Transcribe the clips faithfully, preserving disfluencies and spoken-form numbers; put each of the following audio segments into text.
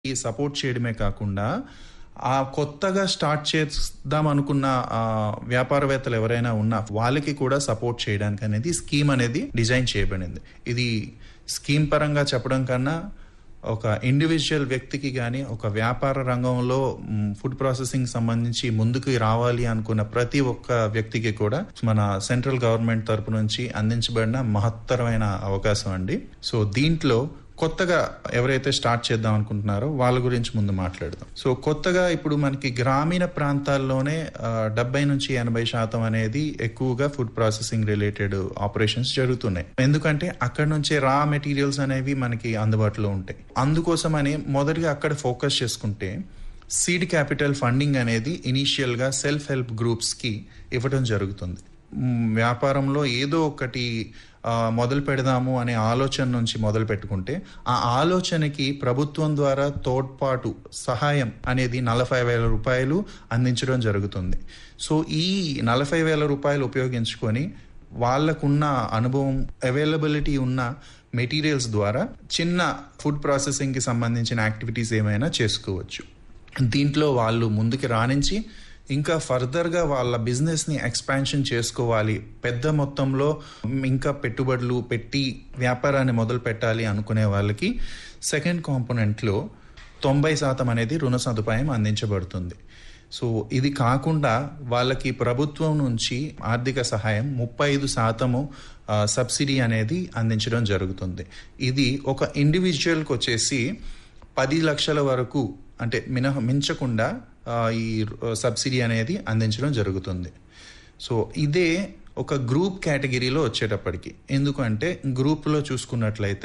Support చేయడమే కాకుండా ఆ కొత్తగా స్టార్ట్ చేద్దాం అనుకున్న వ్యాపారవేత్తలు ఎవరైనా ఉన్నా వాళ్ళకి కూడా సపోర్ట్ చేయడానికి అనేది స్కీమ్ అనేది డిజైన్ చేయబడింది. ఇది స్కీమ్ పరంగా చెప్పడం కన్నా ఒక ఇండివిజువల్ వ్యక్తికి కానీ ఒక వ్యాపార రంగంలో ఫుడ్ ప్రాసెసింగ్ సంబంధించి ముందుకు రావాలి అనుకున్న ప్రతి ఒక్క వ్యక్తికి కూడా మన సెంట్రల్ గవర్నమెంట్ తరపు నుంచి అందించబడిన మహత్తరమైన అవకాశం అండి. సో దీంట్లో కొత్తగా ఎవరైతే స్టార్ట్ చేద్దాం అనుకుంటున్నారో వాళ్ళ గురించి ముందు మాట్లాడదాం. సో కొత్తగా ఇప్పుడు మనకి గ్రామీణ ప్రాంతాల్లోనే డెబ్బై నుంచి ఎనభై శాతం అనేది ఎక్కువగా ఫుడ్ ప్రాసెసింగ్ రిలేటెడ్ ఆపరేషన్స్ జరుగుతున్నాయి. ఎందుకంటే అక్కడ నుంచే రా మెటీరియల్స్ అనేవి మనకి అందుబాటులో ఉంటాయి. అందుకోసమని మొదటిగా అక్కడ ఫోకస్ చేసుకుంటే సీడ్ క్యాపిటల్ ఫండింగ్ అనేది ఇనీషియల్ గా సెల్ఫ్ హెల్ప్ గ్రూప్స్ కి ఇవ్వడం జరుగుతుంది. వ్యాపారంలో ఏదో ఒకటి మొదలు పెడదాము అనే ఆలోచన నుంచి మొదలు పెట్టుకుంటే ఆ ఆలోచనకి ప్రభుత్వం ద్వారా తోడ్పాటు సహాయం అనేది నలభై వేల రూపాయలు అందించడం జరుగుతుంది. సో ఈ నలభై వేల రూపాయలు ఉపయోగించుకొని వాళ్ళకున్న అనుభవం, అవైలబిలిటీ ఉన్న మెటీరియల్స్ ద్వారా చిన్న ఫుడ్ ప్రాసెసింగ్ కి సంబంధించిన యాక్టివిటీస్ ఏమైనా చేసుకోవచ్చు. దీంట్లో వాళ్ళు ముందుకు రాణించి ఇంకా ఫర్దర్గా వాళ్ళ బిజినెస్ని ఎక్స్పాన్షన్ చేసుకోవాలి, పెద్ద మొత్తంలో ఇంకా పెట్టుబడులు పెట్టి వ్యాపారాన్ని మొదలు పెట్టాలి అనుకునే వాళ్ళకి సెకండ్ కాంపోనెంట్లో తొంభై శాతం అనేది రుణ సదుపాయం అందించబడుతుంది. సో ఇది కాకుండా వాళ్ళకి ప్రభుత్వం నుంచి ఆర్థిక సహాయం ముప్పై ఐదు శాతము సబ్సిడీ అనేది అందించడం జరుగుతుంది. ఇది ఒక ఇండివిజువల్కి వచ్చేసి పది లక్షల వరకు అంటే మినహ మించకుండా ఈ సబ్సిడీ అనేది అందించడం జరుగుతుంది. సో ఇదే ఒక గ్రూప్ కేటగిరీలో వచ్చేటప్పటికి, ఎందుకంటే గ్రూప్లో చూసుకున్నట్లయితే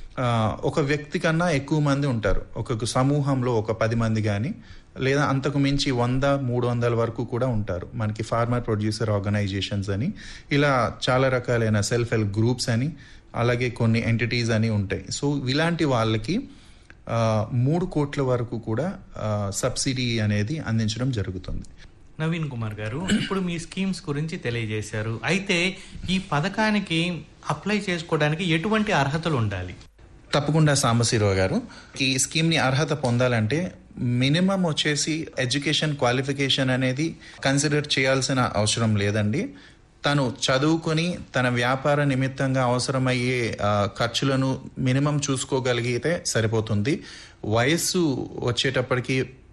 ఒక వ్యక్తి కన్నా ఎక్కువ మంది ఉంటారు. ఒక సమూహంలో ఒక పది మంది కానీ లేదా అంతకు మించి వంద మూడు వందల వరకు కూడా ఉంటారు. మనకి ఫార్మర్ ప్రొడ్యూసర్ ఆర్గనైజేషన్స్ అని ఇలా చాలా రకాలైన సెల్ఫ్ హెల్ప్ గ్రూప్స్ అని అలాగే కొన్ని ఎంటిటీస్ అని ఉంటాయి. సో ఇలాంటి వాళ్ళకి మూడు కోట్ల వరకు కూడా సబ్సిడీ అనేది అందించడం జరుగుతుంది. నవీన్ కుమార్ గారు, ఇప్పుడు మీ స్కీమ్స్ గురించి తెలియజేశారు. అయితే ఈ పథకానికి అప్లై చేసుకోవడానికి ఎటువంటి అర్హతలు ఉండాలి? తప్పకుండా సాంబశివరావు గారు, ఈ స్కీమ్ని అర్హత పొందాలంటే మినిమం వచ్చేసి ఎడ్యుకేషన్ క్వాలిఫికేషన్ అనేది కన్సిడర్ చేయాల్సిన అవసరం లేదండి. తను చదువుకొని తన వ్యాపార నిమిత్తంగా అవసరమయ్యే ఖర్చులను మినిమం చూసుకోగలిగితే సరిపోతుంది. వయస్సు వచ్చేటప్పటికి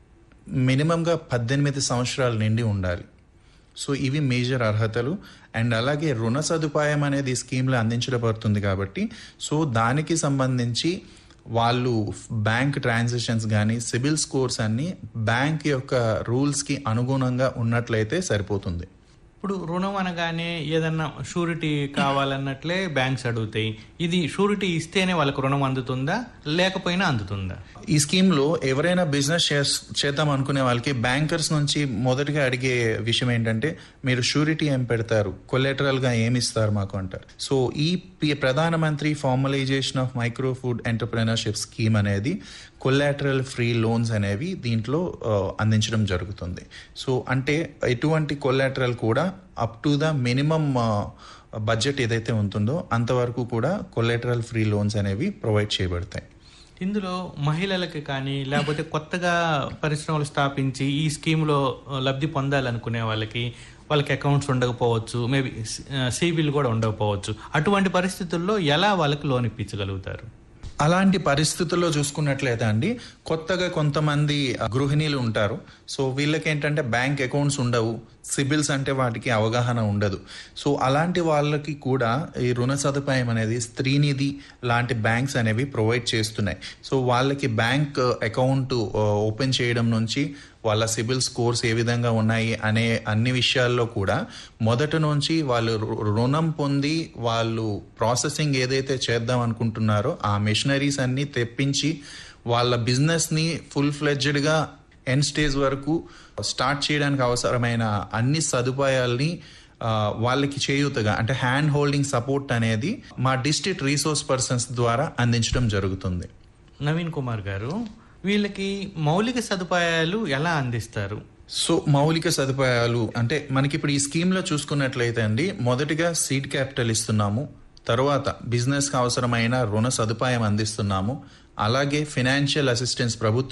మినిమంగా పద్దెనిమిది సంవత్సరాల నిండి ఉండాలి. సో ఇవి మేజర్ అర్హతలు. అండ్ అలాగే రుణ సదుపాయం అనేది స్కీమ్లో అందించబడుతుంది కాబట్టి సో దానికి సంబంధించి వాళ్ళు బ్యాంక్ ట్రాన్సాక్షన్స్ కానీ సిబిల్ స్కోర్స్ అన్ని బ్యాంక్ యొక్క రూల్స్కి అనుగుణంగా ఉన్నట్లయితే సరిపోతుంది. ఇప్పుడు రుణం అనగానే ఏదన్నా షూరిటీ కావాలన్నట్లే బ్యాంక్స్ అడుగుతాయి. ఇది షూరిటీ ఇస్తేనే వాళ్ళకు రుణం అందుతుందా లేకపోయినా అందుతుందా? ఈ స్కీమ్లో ఎవరైనా బిజినెస్ చేద్దాం అనుకునే వాళ్ళకి బ్యాంకర్స్ నుంచి మొదటిగా అడిగే విషయం ఏంటంటే మీరు షూరిటీ ఏం పెడతారు, కొలెటరల్గా ఏమి ఇస్తారు మాకు అంటారు. సో ఈ ప్రధానమంత్రి formalisation of micro food entrepreneurship scheme అనేది కొలాటరల్ ఫ్రీ లోన్స్ అనేవి దీంట్లో అందించడం జరుగుతుంది. సో అంటే ఎటువంటి కొలాటరల్ కూడా up to the minimum budget ఏదైతే ఉంటుందో అంతవరకు కూడా కొలాటరల్ ఫ్రీ లోన్స్ అనేవి ప్రొవైడ్ చేయబడతాయి. ఇందులో మహిళలకి కానీ లేకపోతే కొత్తగా పరిశ్రమలు స్థాపించి ఈ స్కీమ్లో లబ్ధి పొందాలనుకునే వాళ్ళకి వాళ్ళకి అకౌంట్స్ ఉండకపోవచ్చు, మేబీ సిబిల్ కూడా ఉండకపోవచ్చు. అటువంటి పరిస్థితుల్లో ఎలా వాళ్ళకి లోన్ ఇప్పించగలుగుతారు? అలాంటి పరిస్థితుల్లో చూసుకున్నట్లయితే అండి, కొత్తగా కొంతమంది గృహిణీలు ఉంటారు. సో వీళ్ళకి ఏంటంటే బ్యాంక్ అకౌంట్స్ ఉండవు, సిబిల్స్ అంటే వాటికి అవగాహన ఉండదు. సో అలాంటి వాళ్ళకి కూడా ఈ రుణ సదుపాయం అనేది స్త్రీనిధి లాంటి బ్యాంక్స్ అనేవి ప్రొవైడ్ చేస్తున్నాయి. సో వాళ్ళకి బ్యాంక్ అకౌంట్ ఓపెన్ చేయడం నుంచి వాళ్ళ సిబిల్ స్కోర్స్ ఏ విధంగా ఉన్నాయి అనే అన్ని విషయాల్లో కూడా మొదటి నుంచి వాళ్ళు రుణం పొంది వాళ్ళు ప్రాసెసింగ్ ఏదైతే చేద్దాం అనుకుంటున్నారో ఆ మెషినరీస్ అన్ని తెప్పించి వాళ్ళ బిజినెస్ని ఫుల్ ఫ్లెడ్జ్డ్గా ఎండ్ స్టేజ్ వరకు స్టార్ట్ చేయడానికి అవసరమైన అన్ని సదుపాయాల్ని వాళ్ళకి చేయూతగా అంటే హ్యాండ్ హోల్డింగ్ సపోర్ట్ అనేది మా డిస్ట్రిక్ట్ రిసోర్స్ పర్సన్స్ ద్వారా అందించడం జరుగుతుంది. నవీన్ కుమార్ గారు, వీళ్ళకి మౌలిక సదుపాయాలు ఎలా అందిస్తారు? సో మౌలిక సదుపాయాలు అంటే మనకి ఇప్పుడు ఈ స్కీమ్లో చూసుకున్నట్లయితే అండి, మొదటిగా సీడ్ క్యాపిటల్ ఇస్తున్నాము, తర్వాత బిజినెస్కి అవసరమైన రుణ సదుపాయం అందిస్తున్నాము, అలాగే ఫైనాన్షియల్ అసిస్టెన్స్ ప్రభుత్వం